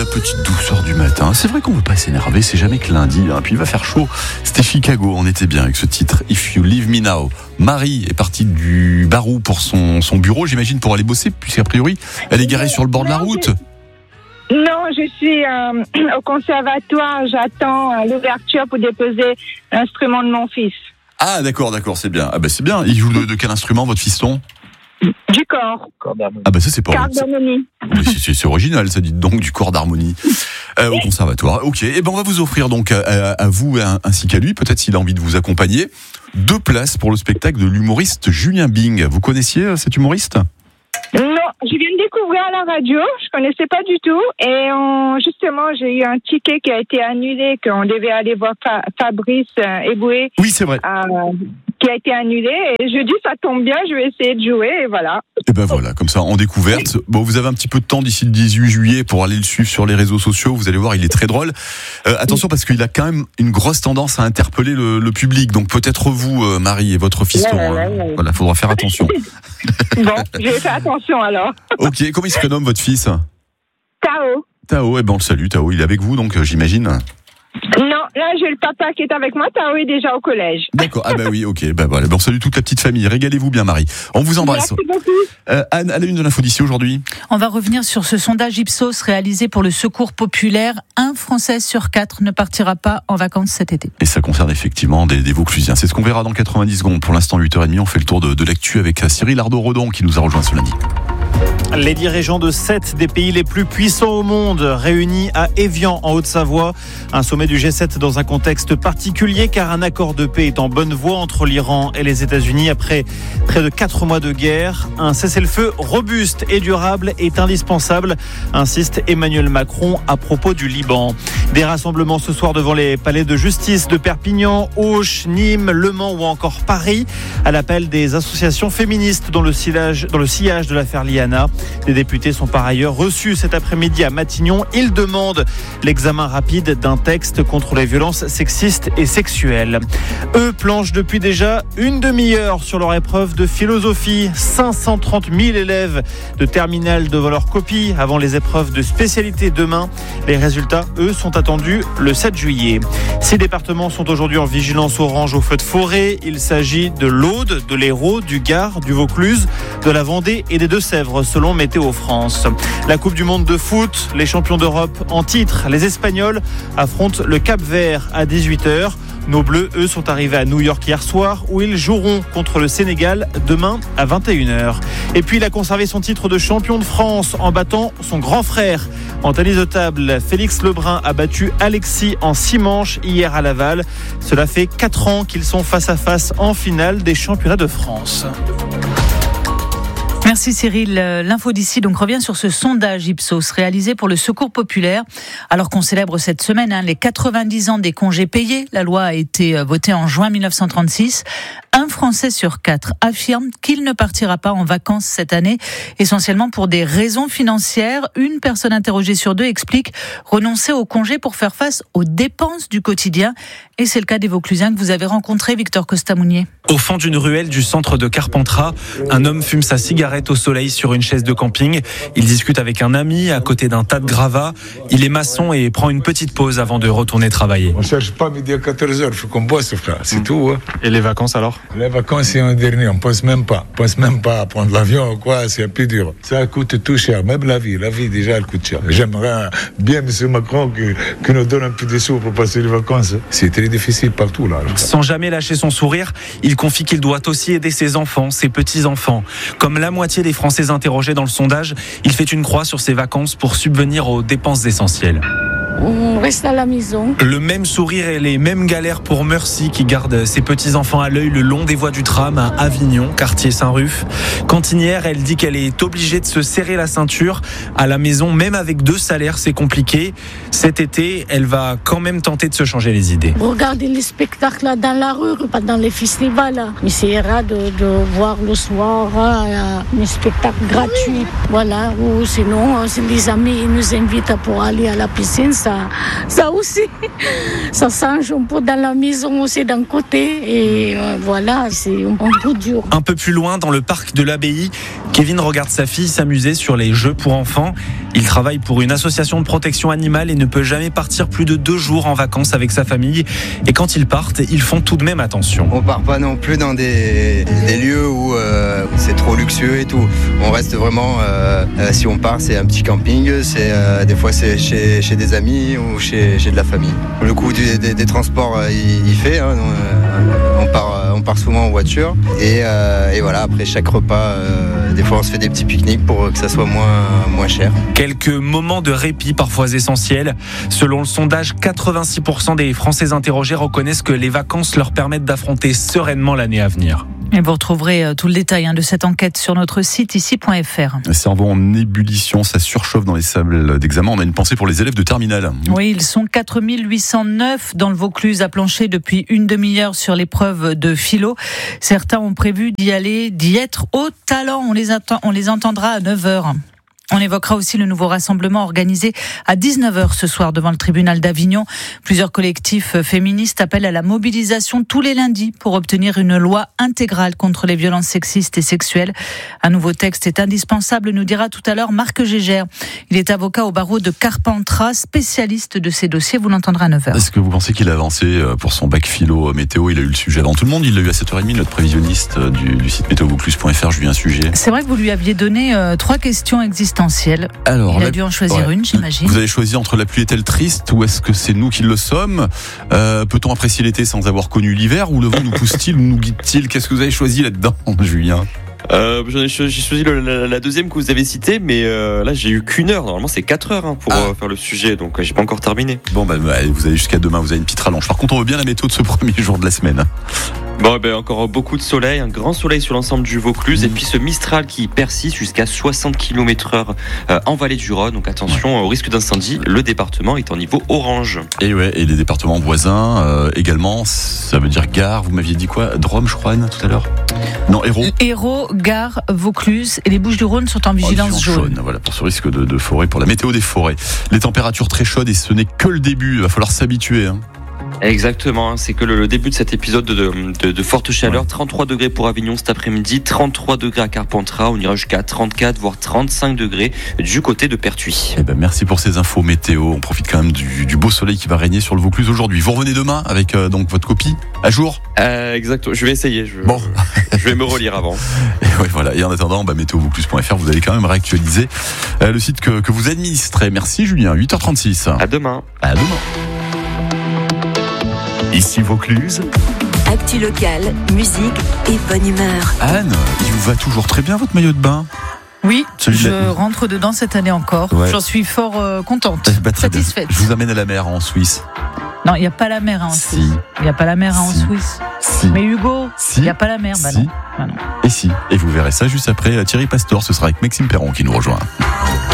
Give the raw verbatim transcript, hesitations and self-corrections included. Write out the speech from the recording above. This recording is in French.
la petite douceur du matin. C'est vrai qu'on ne veut pas s'énerver, c'est jamais que lundi. Hein. Puis il va faire chaud. C'était Chicago, on était bien avec ce titre. If You Leave Me Now. Marie est partie du Barou pour son, son bureau, j'imagine, pour aller bosser, puisqu'a priori, elle est garée sur le bord de la route. Non, je suis euh, au conservatoire. J'attends euh, l'ouverture pour déposer l'instrument de mon fils. Ah, d'accord, d'accord, c'est bien. Ah, ben c'est bien. Il joue de, de quel instrument, votre fiston ? Du corps. Ah bah ça c'est pas Corps d'harmonie. c'est, c'est, c'est original, ça dit donc du corps d'harmonie euh, au conservatoire. Ok, et ben on va vous offrir donc à, à, à vous ainsi qu'à lui, peut-être s'il a envie de vous accompagner, deux places pour le spectacle de l'humoriste Julien Bing. Vous connaissiez cet humoriste ? Non, je viens de découvrir à la radio, je connaissais pas du tout, et on, justement j'ai eu un ticket qui a été annulé, qu'on devait aller voir Fa- Fabrice euh, Eboué. Oui, c'est vrai. Euh, qui a été annulé, et je dis ça tombe bien, je vais essayer de jouer, et voilà. Et ben voilà, comme ça, en découverte. Bon, vous avez un petit peu de temps d'ici le dix-huit juillet pour aller le suivre sur les réseaux sociaux, vous allez voir, il est très drôle. Euh, attention, parce qu'il a quand même une grosse tendance à interpeller le, le public, donc peut-être vous, euh, Marie, et votre fiston. Ouais, ouais, hein. ouais. Voilà, faudra faire attention. Bon, je vais faire attention alors. Ok, comment il se prénomme votre fils ? Tao. Tao, eh ben on le salue, Tao, il est avec vous, donc euh, j'imagine. Non, là j'ai le papa qui est avec moi, Tao est déjà au collège. D'accord, ah bah oui, ok, bah voilà, bon, on salue toute la petite famille, régalez-vous bien Marie, on vous embrasse. Merci beaucoup. Euh, Anne, à la une de l'info d'ici aujourd'hui. On va revenir sur ce sondage Ipsos réalisé pour le Secours populaire. Un Français sur quatre ne partira pas en vacances cet été. Et ça concerne effectivement des, des Vauclusiens, c'est ce qu'on verra dans quatre-vingt-dix secondes. Pour l'instant, huit heures trente, on fait le tour de, de l'actu avec Cyril Ardo-Redon qui nous a rejoint ce lundi. Les dirigeants de sept des pays les plus puissants au monde réunis à Évian en Haute-Savoie. Un sommet du G sept dans un contexte particulier car un accord de paix est en bonne voie entre l'Iran et les États-Unis après près de quatre mois de guerre. Un cessez-le-feu robuste et durable est indispensable, insiste Emmanuel Macron à propos du Liban. Des rassemblements ce soir devant les palais de justice de Perpignan, Auch, Nîmes, Le Mans ou encore Paris à l'appel des associations féministes dans le sillage, dans le sillage de l'affaire Liana. Les députés sont par ailleurs reçus cet après-midi à Matignon. Ils demandent l'examen rapide d'un texte contre les violences sexistes et sexuelles. Eux planchent depuis déjà une demi-heure sur leur épreuve de philosophie. cinq cent trente mille élèves de terminale devant leur copie avant les épreuves de spécialité demain. Les résultats, eux, sont attendus le sept juillet. Six départements sont aujourd'hui en vigilance orange au feu de forêt. Il s'agit de l'Aude, de l'Hérault, du Gard, du Vaucluse, de la Vendée et des Deux-Sèvres, selon Météo France. La Coupe du Monde de foot, les champions d'Europe en titre, les Espagnols affrontent le Cap-Vert à dix-huit heures. Nos Bleus, eux, sont arrivés à New York hier soir où ils joueront contre le Sénégal demain à vingt et une heures. Et puis, il a conservé son titre de champion de France en battant son grand frère. En tennis de table, Félix Lebrun a battu Alexis en six manches hier à Laval. Cela fait quatre ans qu'ils sont face à face en finale des championnats de France. Merci Cyril. L'info d'ici donc revient sur ce sondage Ipsos réalisé pour le Secours populaire. Alors qu'on célèbre cette semaine hein, les quatre-vingt-dix ans des congés payés, la loi a été votée en juin mille neuf cent trente-six. Un Français sur quatre affirme qu'il ne partira pas en vacances cette année, essentiellement pour des raisons financières. Une personne interrogée sur deux explique renoncer aux congés pour faire face aux dépenses du quotidien. Et c'est le cas des Vauclusiens que vous avez rencontrés, Victor Costamounier. Au fond d'une ruelle du centre de Carpentras, un homme fume sa cigarette au soleil sur une chaise de camping. Il discute avec un ami à côté d'un tas de gravats. Il est maçon et prend une petite pause avant de retourner travailler. On ne cherche pas midi à quatorze heures, il faut qu'on bosse, frère. C'est mmh. tout. Hein. Et les vacances alors ? Les vacances, c'est un dernier. On ne pense même pas. On pense même pas à prendre l'avion ou quoi. C'est un peu dur. Ça coûte tout cher. Même la vie. La vie, déjà, elle coûte cher. J'aimerais bien, M. Macron, qu'il nous donne un peu de sous pour passer les vacances. C'est très difficile partout, là. Sans jamais lâcher son sourire, il confie qu'il doit aussi aider ses enfants, ses petits-enfants. Comme la moitié des Français interrogés dans le sondage, il fait une croix sur ses vacances pour subvenir aux dépenses essentielles. On reste à la maison. Le même sourire et les mêmes galères pour Mercy qui garde ses petits-enfants à l'œil le long des voies du tram à Avignon, quartier Saint-Ruf. Cantinière, elle dit qu'elle est obligée de se serrer la ceinture. À la maison, même avec deux salaires, c'est compliqué. Cet été, elle va quand même tenter de se changer les idées. Regardez les spectacles là, dans la rue, pas dans les festivals. Là. On essaiera de, de voir le soir hein, un spectacle gratuit. Voilà. Ou sinon, si les amis ils nous invitent pour aller à la piscine, Ça, ça aussi, ça change un peu dans la maison aussi d'un côté et euh, voilà, c'est un peu dur. Un peu plus loin, dans le parc de l'Abbaye, Kevin regarde sa fille s'amuser sur les jeux pour enfants. Il travaille pour une association de protection animale et ne peut jamais partir plus de deux jours en vacances avec sa famille. Et quand ils partent, ils font tout de même attention. On part pas non plus dans des, des lieux où euh, c'est trop luxueux et tout. On reste vraiment, euh, euh, si on part, c'est un petit camping, c'est, euh, des fois c'est chez, chez des amis ou chez, chez de la famille. Le coût du, des, des transports, euh, il, il fait. Hein, euh, on, part, on part souvent en voiture. Et, euh, et voilà, après chaque repas, euh, des fois on se fait des petits pique-niques pour que ça soit moins, moins cher. Quelques moments de répit parfois essentiels. Selon le sondage, quatre-vingt-six pour cent des Français interrogés reconnaissent que les vacances leur permettent d'affronter sereinement l'année à venir. Et vous retrouverez tout le détail de cette enquête sur notre site ici point f r. Le cerveau en ébullition, ça surchauffe dans les salles d'examen. On a une pensée pour les élèves de terminale. Oui, ils sont quatre mille huit cent neuf dans le Vaucluse à plancher depuis une demi-heure sur l'épreuve de philo. Certains ont prévu d'y aller, d'y être au talent. On les, attend, on les entendra à neuf heures. On évoquera aussi le nouveau rassemblement organisé à dix-neuf heures ce soir devant le tribunal d'Avignon. Plusieurs collectifs féministes appellent à la mobilisation tous les lundis pour obtenir une loi intégrale contre les violences sexistes et sexuelles. Un nouveau texte est indispensable, nous dira tout à l'heure Marc Gégère. Il est avocat au barreau de Carpentras, spécialiste de ces dossiers. Vous l'entendrez à neuf heures. Est-ce que vous pensez qu'il a avancé pour son bac philo météo? Il a eu le sujet avant tout le monde. Il l'a eu à sept heures trente, notre prévisionniste du, du site météo vaucluse point f r, Julien Sujet. C'est vrai que vous lui aviez donné euh, trois questions existentielles. Alors, il a la... dû en choisir ouais. une, j'imagine. Vous avez choisi entre la pluie est-elle triste ou est-ce que c'est nous qui le sommes? euh, Peut-on apprécier l'été sans avoir connu l'hiver? Ou le vent nous pousse-t-il ou nous guide-t-il? Qu'est-ce que vous avez choisi là-dedans, Julien? Euh, j'ai choisi le, la, la deuxième que vous avez citée, mais euh, là j'ai eu qu'une heure. Normalement c'est quatre heures hein, pour ah. euh, faire le sujet, donc euh, j'ai pas encore terminé. Bon bah vous avez jusqu'à demain, vous avez une petite rallonge. Par contre on veut bien la météo de ce premier jour de la semaine. Bon ben encore beaucoup de soleil, un grand soleil sur l'ensemble du Vaucluse mmh. et puis ce Mistral qui persiste jusqu'à soixante kilomètres heure euh, en vallée du Rhône. Donc attention ouais. au risque d'incendie. Le département est en niveau orange. Et ouais, et les départements voisins euh, également. Ça veut dire Gare. Vous m'aviez dit quoi? Drôme, je crois, Anne, tout à l'heure. Non, Hérault. Hérault, Gare, Vaucluse et les Bouches-du-Rhône sont en vigilance jaune. jaune. Voilà pour ce risque de, de forêt, pour la météo des forêts. Les températures très chaudes et ce n'est que le début. Il va falloir s'habituer. Hein. Exactement, c'est que le, le début de cet épisode de, de, de forte chaleur. Ouais. trente-trois degrés pour Avignon cet après-midi, trente-trois degrés à Carpentras, on ira jusqu'à trente-quatre voire trente-cinq degrés du côté de Pertuis. Eh ben merci pour ces infos météo. On profite quand même du, du beau soleil qui va régner sur le Vaucluse aujourd'hui. Vous revenez demain avec euh, donc votre copie à jour. Euh, exactement. Je vais essayer. Je, bon, je vais me relire avant. Et ouais, voilà. Et en attendant, bah, météo vaucluse point f r, vous allez quand même réactualiser euh, le site que, que vous administrez. Merci Julien. huit heures trente-six. À demain. À demain. Ici Vaucluse. Actu locale, musique et bonne humeur. Anne, il vous va toujours très bien votre maillot de bain? Oui, Celui je la... rentre dedans cette année encore. Ouais. J'en suis fort euh, contente, bah, satisfaite. Bien. Je vous amène à la mer en Suisse. Non, il n'y a pas la mer en si. Suisse. Il n'y a pas la mer si. en Suisse. Si. Mais Hugo, il si. n'y a pas la mer. Bah si. non. Bah non. Et si. Et vous verrez ça juste après Thierry Pastor. Ce sera avec Maxime Perron qui nous rejoint.